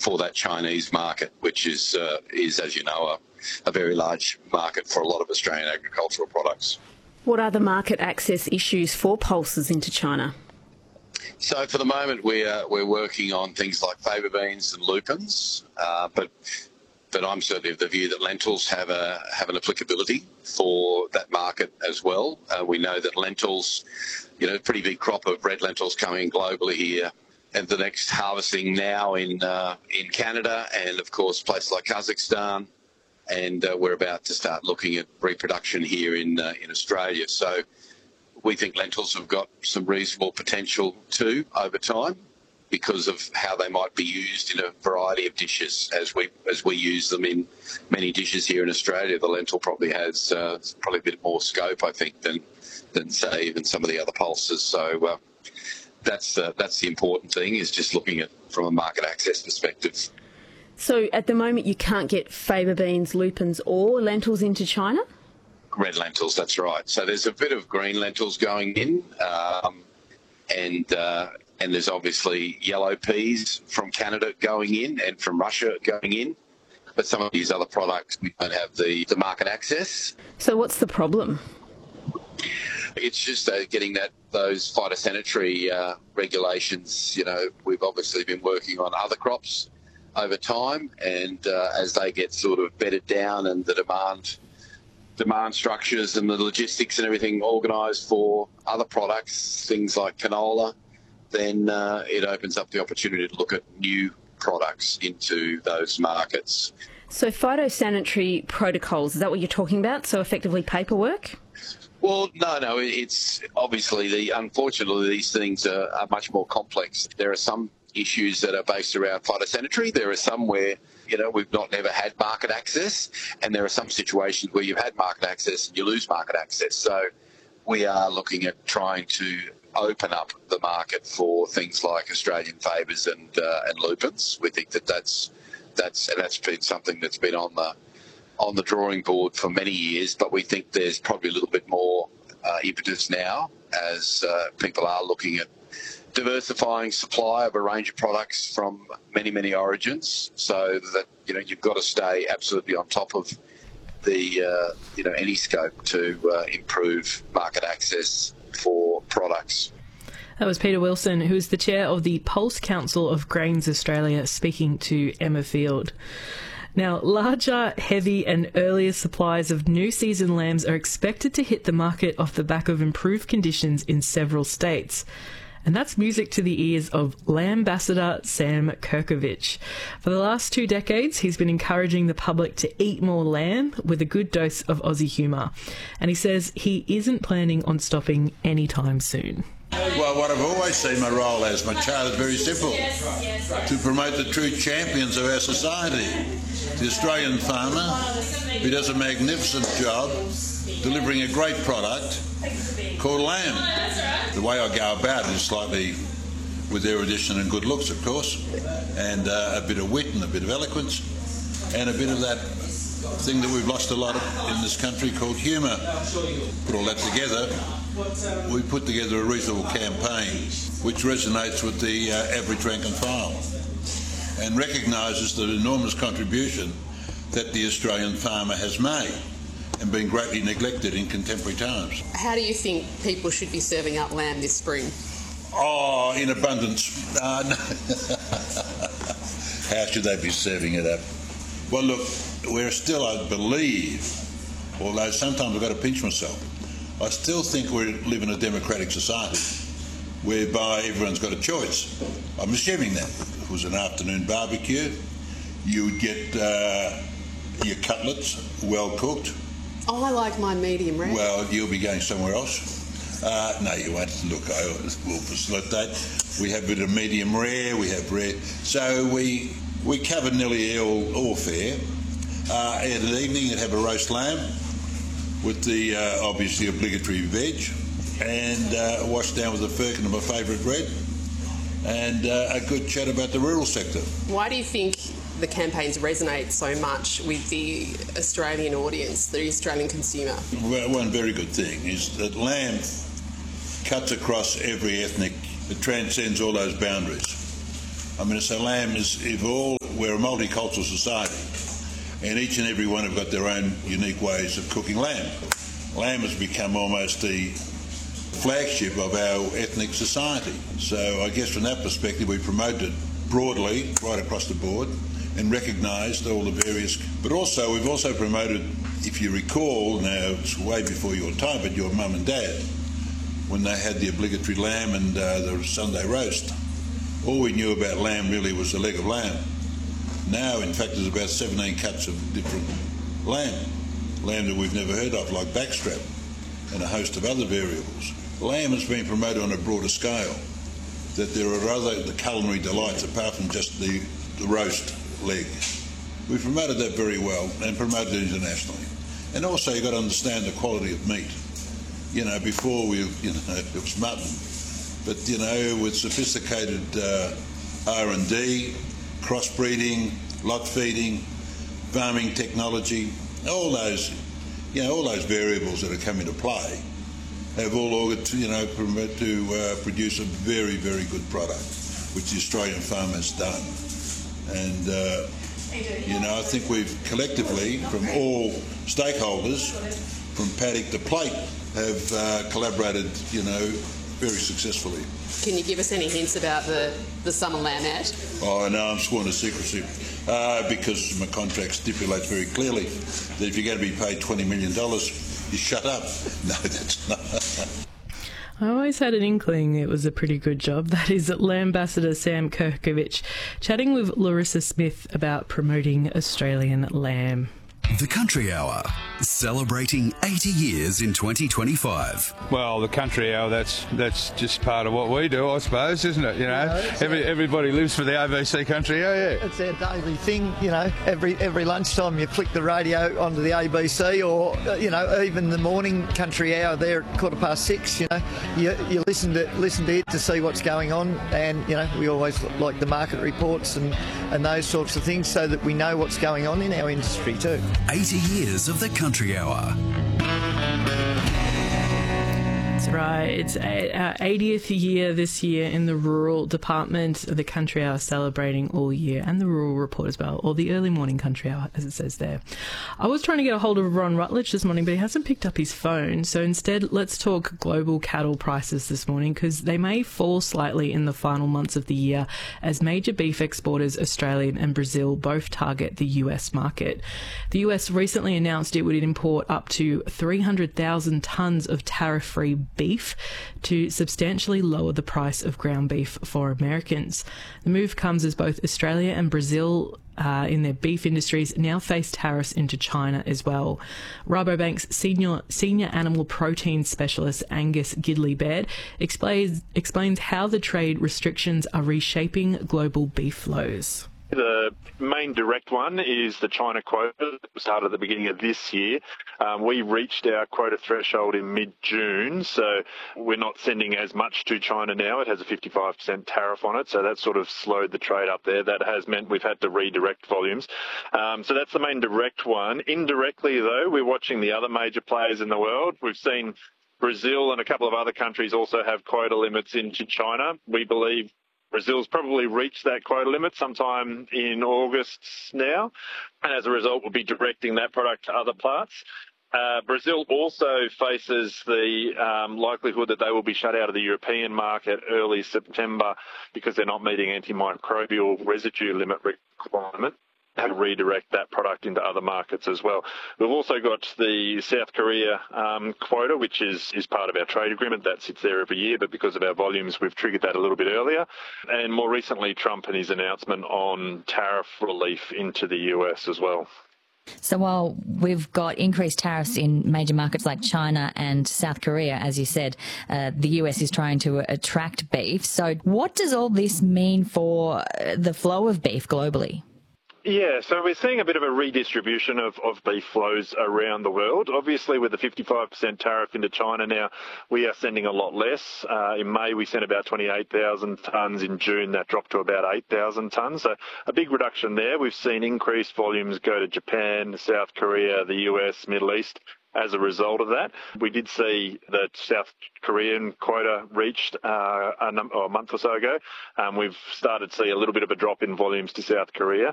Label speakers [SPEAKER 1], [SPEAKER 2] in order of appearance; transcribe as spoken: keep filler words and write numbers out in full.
[SPEAKER 1] for that Chinese market, which is, uh, is as you know, a, a very large market for a lot of Australian agricultural products.
[SPEAKER 2] What are the market access issues for pulses into China?
[SPEAKER 1] So for the moment, we're we're working on things like faba beans and lupins, uh, but but I'm certainly of the view that lentils have a have an applicability for that market as well. Uh, we know that lentils, you know, a pretty big crop of red lentils coming globally here, and the next harvesting now in uh, in Canada, and of course places like Kazakhstan, and uh, we're about to start looking at reproduction here in uh, in Australia. So we think lentils have got some reasonable potential too over time, because of how they might be used in a variety of dishes as we as we use them in many dishes here in Australia. The lentil probably has uh, probably a bit more scope, I think, than than say even some of the other pulses. So uh, that's uh, that's the important thing, is just looking at from a market access perspective.
[SPEAKER 2] So at the moment you can't get faba beans, lupins or lentils into China?
[SPEAKER 1] Red lentils, that's right. So there's a bit of green lentils going in, um, and uh, and there's obviously yellow peas from Canada going in and from Russia going in. But some of these other products, we don't have the, the market access.
[SPEAKER 2] So what's the problem?
[SPEAKER 1] It's just uh, getting that those phytosanitary uh, regulations. You know, we've obviously been working on other crops over time, and uh, as they get sort of bedded down and the demand demand structures and the logistics and everything organised for other products, things like canola, then uh, it opens up the opportunity to look at new products into those markets.
[SPEAKER 2] So phytosanitary protocols, is that what you're talking about? So effectively paperwork?
[SPEAKER 1] Well, no, no, it's obviously, the unfortunately, these things are, are much more complex. There are some issues that are based around phytosanitary. There are some where, you know, we've not never had market access, and there are some situations where you've had market access and you lose market access. So we are looking at trying to open up the market for things like Australian fabas and uh, and lupins. We think that that's that's and that's been something that's been on the on the drawing board for many years, but we think there's probably a little bit more uh, impetus now as uh, people are looking at diversifying supply of a range of products from many, many origins, so that, you know, you've got to stay absolutely on top of the, uh, you know, any scope to uh, improve market access for products.
[SPEAKER 3] That was Peter Wilson, who is the chair of the Pulse Council of Grains Australia, speaking to Emma Field. Now, larger, heavy and earlier supplies of new season lambs are expected to hit the market off the back of improved conditions in several states. And that's music to the ears of Lambassador Sam Kirkovich. For the last two decades, he's been encouraging the public to eat more lamb with a good dose of Aussie humour. And he says he isn't planning on stopping anytime soon.
[SPEAKER 4] Well, what I've always seen my role as, my charter is very simple: to promote the true champions of our society. The Australian farmer, who does a magnificent job delivering a great product called lamb. The way I go about it is slightly with erudition and good looks, of course, and uh, a bit of wit and a bit of eloquence, and a bit of that thing that we've lost a lot of in this country called humour. Put all that together, we put together a reasonable campaign which resonates with the uh, average rank and file and recognises the enormous contribution that the Australian farmer has made and been greatly neglected in contemporary times.
[SPEAKER 5] How do you think people should be serving up lamb this spring?
[SPEAKER 4] Oh, in abundance. Uh, no. How should they be serving it up? Well, look, we're still, I believe, although sometimes I've got to pinch myself, I still think we live in a democratic society whereby everyone's got a choice. I'm assuming that if it was an afternoon barbecue, you would get uh, your cutlets well cooked.
[SPEAKER 5] Oh, I like mine medium rare.
[SPEAKER 4] Well, you'll be going somewhere else. Uh, no, you won't. Look, I will facilitate. We have a bit of medium rare, we have rare. So we we cover nearly all, all fare. Uh, at an evening, you'd have a roast lamb with the uh, obviously obligatory veg, and uh, washed down with a firkin of my favourite bread, and uh, a good chat about the rural sector. Why
[SPEAKER 5] do you think the campaigns resonate so much with the Australian audience, the Australian consumer?
[SPEAKER 4] Well, one very good thing is that lamb cuts across every ethnic, it transcends all those boundaries. I mean, so lamb is evolved. We're a multicultural society, and each and every one have got their own unique ways of cooking lamb. Lamb has become almost the flagship of our ethnic society. So I guess from that perspective, we promoted it broadly, right across the board, and recognised all the various. But also, we've also promoted, if you recall, now it's way before your time, but your mum and dad, when they had the obligatory lamb and uh, the Sunday roast. All we knew about lamb really was the leg of lamb. Now, in fact, there's about seventeen cuts of different lamb. Lamb that we've never heard of, like backstrap, and a host of other variables. Lamb has been promoted on a broader scale, that there are other the culinary delights apart from just the, the roast leg. We've promoted that very well and promoted it internationally. And also you've got to understand the quality of meat. You know, before we, you know, it was mutton. But, you know, with sophisticated uh, R and D, crossbreeding, lot feeding, farming technology, all those, you know, all those variables that have come into play have all augured to, you know, to uh, produce a very, very good product, which the Australian farmer has done. And, uh, you know, I think we've collectively, from all stakeholders, from paddock to plate, have uh, collaborated, you know, very successfully.
[SPEAKER 5] Can you give us any hints about the, the summer lamb ad?
[SPEAKER 4] Oh, no, I'm sworn to secrecy uh, because my contract stipulates very clearly that if you're going to be paid twenty million dollars, you shut up. No, that's not.
[SPEAKER 3] I always had an inkling it was a pretty good job. That is Lambassador Sam Kirkovich chatting with Larissa Smith about promoting Australian lamb.
[SPEAKER 6] The Country Hour, celebrating eighty years in twenty twenty-five.
[SPEAKER 7] Well, the Country Hour, that's that's just part of what we do, I suppose, isn't it? You know,
[SPEAKER 8] yeah,
[SPEAKER 7] Every, everybody lives for the A B C Country Hour, yeah.
[SPEAKER 8] It's our daily thing, you know. Every every lunchtime you flick the radio onto the A B C, or, you know, even the morning Country Hour there at quarter past six, you know. You, you listen to listen to it to see what's going on, and, you know, we always like the market reports and, and those sorts of things so that we know what's going on in our industry too.
[SPEAKER 6] eighty years of the Country Hour.
[SPEAKER 3] That's right. It's our eightieth year this year in the Rural Department. The Country Hour celebrating all year, and the Rural Report as well, or the Early Morning Country Hour, as it says there. I was trying to get a hold of Ron Rutledge this morning, but he hasn't picked up his phone. So instead, let's talk global cattle prices this morning, because they may fall slightly in the final months of the year as major beef exporters, Australia and Brazil, both target the U S market. The U S recently announced it would import up to three hundred thousand tonnes of tariff-free beef to substantially lower the price of ground beef for Americans. The move comes as both Australia and Brazil Uh, in their beef industries now face tariffs into China as well. Rabobank's senior senior animal protein specialist Angus Gidley-Baird explains explains how the trade restrictions are reshaping global beef flows.
[SPEAKER 9] The main direct one is the China quota that started at the beginning of this year. Um, we reached our quota threshold in mid-June, so we're not sending as much to China now. It has a fifty-five percent tariff on it, so that sort of slowed the trade up there. That has meant we've had to redirect volumes. Um, so that's the main direct one. Indirectly, though, we're watching the other major players in the world. We've seen Brazil and a couple of other countries also have quota limits into China. We believe Brazil's probably reached that quota limit sometime in August now, and as a result, we'll be directing that product to other parts. Uh, Brazil also faces the um, likelihood that they will be shut out of the European market early September because they're not meeting antimicrobial residue limit requirement, and redirect that product into other markets as well. We've also got the South Korea um, quota, which is, is part of our trade agreement. That sits there every year, but because of our volumes, we've triggered that a little bit earlier. And more recently, Trump and his announcement on tariff relief into the U S as well.
[SPEAKER 10] So while we've got increased tariffs in major markets like China and South Korea, as you said, uh, the U S is trying to attract beef. So what does all this mean for the flow of beef globally?
[SPEAKER 9] Yeah, so we're seeing a bit of a redistribution of, of beef flows around the world. Obviously, with the fifty-five percent tariff into China now, we are sending a lot less. Uh, in May, we sent about twenty-eight thousand tonnes. In June, that dropped to about eight thousand tonnes. So a big reduction there. We've seen increased volumes go to Japan, South Korea, the U S, Middle East. as a result of that. We did see the South Korean quota reached uh, a, num- oh, a month or so ago. Um, we've started to see a little bit of a drop in volumes to South Korea.